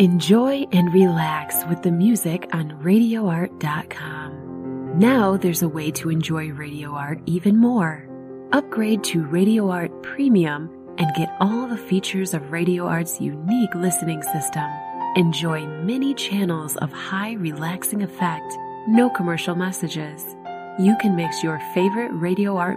Enjoy and relax with the music on RadioArt.com. Now there's a way to enjoy Radio Art even more. Upgrade to Radio Art Premium and get all the features of Radio Art's unique listening system. Enjoy many channels of high relaxing effect, no commercial messages. You can mix your favorite Radio Art